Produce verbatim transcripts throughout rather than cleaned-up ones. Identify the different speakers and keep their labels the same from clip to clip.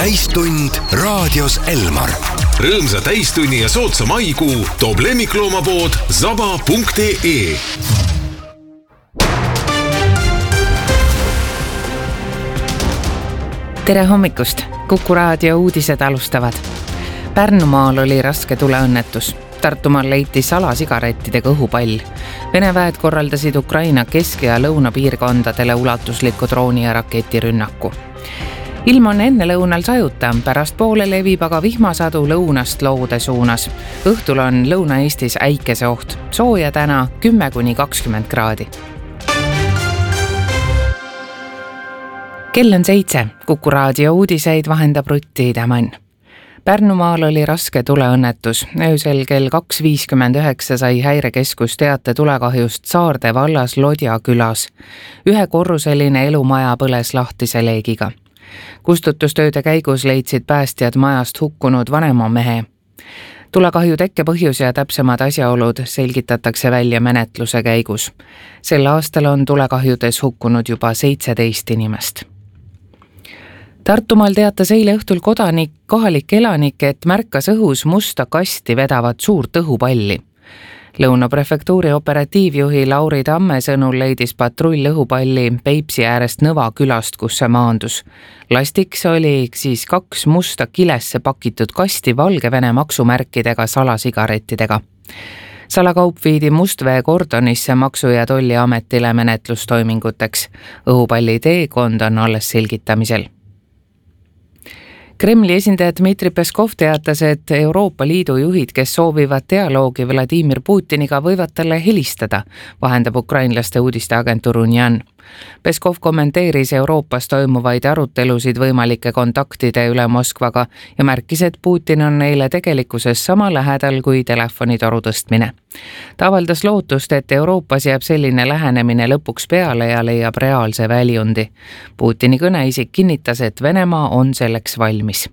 Speaker 1: täistund raadios Elmar. Rõõmsa täistunni ja soodsa maikuu toob lemmikloomapood zaba punkt ee.
Speaker 2: Tere hommikust! Kuku raadio uudised alustavad. Pärnumaal oli raske tuleõnnetus. Tartumaal leiti salasigarettidega õhupall. Vene väed korraldasid Ukraina kesk- ja lõunapiirkondadele ulatusliku drooni ja raketirünnaku. Ilm on enne lõunal sajuta, pärast poole levib aga vihmasadu lõunast loode suunas. Õhtul on Lõuna-Eestis äikese oht. Sooja täna kümme kuni kakskümmend kraadi. Kell on seitse. Kuku raadio uudiseid vahendab Rutti Idamann. Pärnumaal oli raske tuleõnnetus. Öösel kell kaks viiskümmend üheksa sai häirekeskus teate tulekahjust Saarde vallas Lodja külas. Ühe korruseline elumaja põles lahtise leegiga. Kustutustööde käigus leidsid päästjad majast hukkunud vanema mehe. Tulekahju tekke põhjus ja täpsemad asjaolud selgitatakse välja menetluse käigus. Sel aastal on tulekahjudes hukkunud juba seitseteist inimest. Tartumaal teatas eile õhtul kodanik, kohalik elanik, et märkas õhus musta kasti vedavat suurt õhupalli. Lõunaprefektuuri operatiivjuhi Lauri Tamme sõnul leidis patrull õhupalli Peipsi äärest Nõva külast, kus see maandus. Lastiks oli siis kaks musta kilesse pakitud kasti Valgevene maksumärkidega salasigarettidega. Salakaup viidi Mustvee kordonisse Maksu- ja Tolliametile menetlustoiminguteks. Õhupalli teekond on alles selgitamisel. Kremli esindaja Dmitri Peskov teatas, et Euroopa Liidu juhid, kes soovivad dialoogi Vladimir Putiniga, võivad talle helistada, vahendab ukrainlaste uudisteagentuur Unian. Peskov kommenteeris Euroopas toimuvaid arutelusid võimalike kontaktide üle Moskvaga ja märkis, et Putin on neile tegelikkuses sama lähedal kui telefonitoru tõstmine. Ta avaldas lootust, et Euroopas jääb selline lähenemine lõpuks peale ja leiab reaalse väljundi. Putini kõneisik kinnitas, et Venemaa on selleks valmis.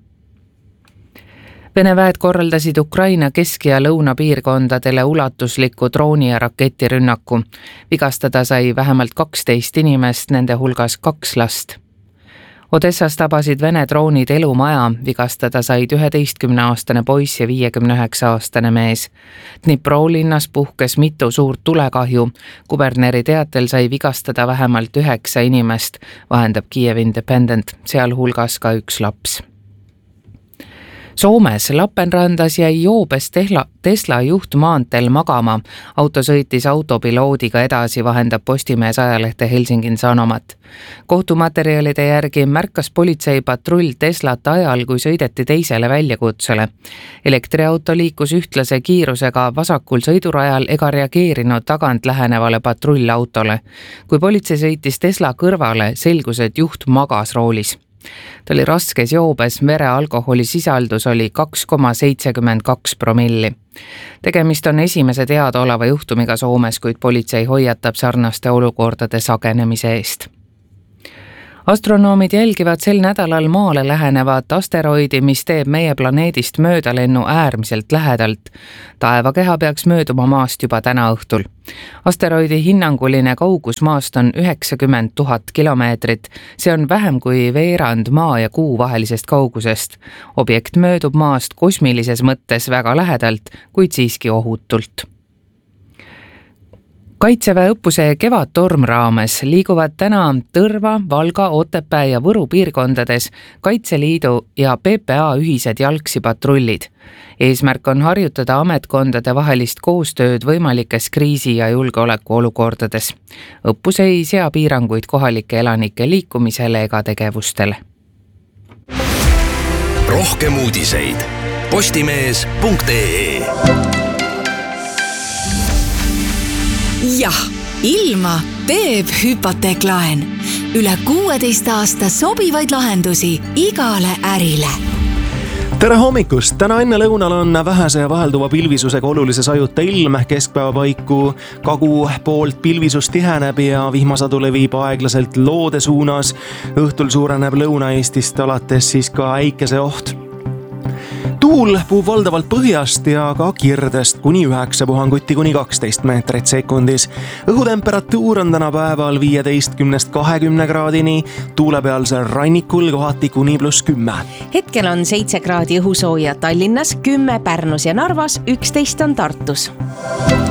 Speaker 2: Vene väed korraldasid Ukraina kesk- ja lõunapiirkondadele ulatusliku drooni ja raketirünnaku. Vigastada sai vähemalt kaksteist inimest, nende hulgas kaks last. Odessas tabasid Vene droonid elumaja, vigastada said üheteistkümneaastane poiss ja viiekümne üheksa aastane mees. Dnipro linnas puhkes mitu suurt tulekahju. Kuberneri teatel sai vigastada vähemalt üheksa inimest, vahendab Kiev Independent, seal hulgas ka üks laps. Soomes Lapenrandas jäi joobes Tesla, Tesla juht maanteel magama. Auto sõitis autopiloodiga edasi, vahendab Postimees ajalehte Helsingin Sanomat. Kohtumaterjalide järgi märkas politseipatrull Teslat ajal, kui sõideti teisele väljakutsele. Elektriauto liikus ühtlase kiirusega vasakul sõidurajal ega reageerinud tagant lähenevale patrullautole. Kui politsei sõitis Tesla kõrvale, selgus, et juht magas roolis. Ta oli raskes joobes, vere alkoholi sisaldus oli kaks koma seitsekümmend kaks promilli. Tegemist on esimese teadaoleva juhtumiga Soomes, kuid politsei hoiatab sarnaste olukordade sagenemise eest. Astronoomid jälgivad sel nädalal maale lähenevat asteroidi, mis teeb meie planeedist möödalennu äärmiselt lähedalt. Taevakeha peaks mööduma maast juba täna õhtul. Asteroidi hinnanguline kaugus maast on üheksakümmend tuhat kilomeetrit. See on vähem kui veerand maa ja kuu vahelisest kaugusest. Objekt möödub maast kosmilises mõttes väga lähedalt, kuid siiski ohutult. Kaitseväe õppuse Kevadtorm raames liiguvad täna Tõrva, Valga, Otepää ja Võru piirkondades Kaitseliidu ja P P A ühised jalgsipatrullid. Eesmärk on harjutada ametkondade vahelist koostööd võimalikes kriisi- ja julgeolekuolukordades. Õppus ei sea piiranguid kohalike elanike liikumisele ega tegevustele.
Speaker 1: Rohkem uudiseid postimees punkt ee.
Speaker 3: Jah, ilma teeb hüpoteeklaen. Üle kuueteist aasta sobivaid lahendusi igale ärile.
Speaker 4: Tere hommikust! Täna enne lõunal on vähese vahelduva pilvisusega olulise sajuta ilm, keskpäeva paiku kagu poolt pilvisus tiheneb ja vihmasadu levib aeglaselt loode suunas. Õhtul suureneb Lõuna-Eestist alates siis ka äikese oht. tuul puhub valdavalt põhjast ja ka kirdest kuni üheksa puhanguti kuni kaksteist meetrit sekundis. Õhutemperatuur on täna päeval viieteistkümnest kahekümne kraadini, tuulepealsel rannikul kohati kuni pluss kümme.
Speaker 5: Hetkel on seitse kraadi õhusooja Tallinnas, kümme Pärnus ja Narvas, üksteist on Tartus.